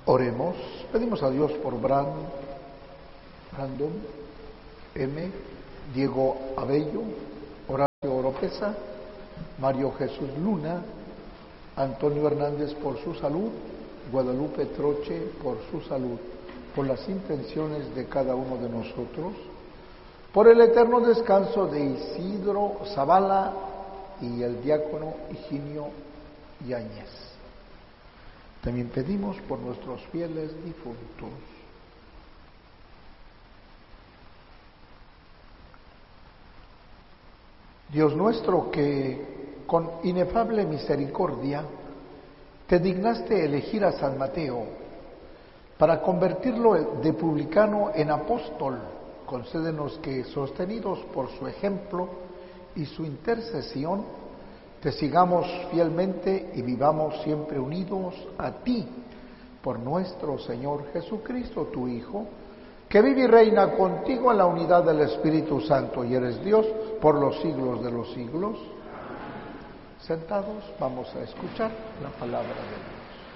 Oremos. Pedimos a Dios por Brandon, M, Diego Abello, Horacio Oropesa, Mario Jesús Luna, Antonio Hernández por su salud, Guadalupe Troche por su salud, por las intenciones de cada uno de nosotros, por el eterno descanso de Isidro Zavala y el diácono Higinio Yáñez. También pedimos por nuestros fieles difuntos. Dios nuestro, que con inefable misericordia te dignaste elegir a San Mateo para convertirlo de publicano en apóstol, concédenos que, sostenidos por su ejemplo y su intercesión, te sigamos fielmente y vivamos siempre unidos a ti, por nuestro Señor Jesucristo, tu Hijo, que vive y reina contigo en la unidad del Espíritu Santo y eres Dios por los siglos de los siglos. Sentados, vamos a escuchar la palabra de Dios.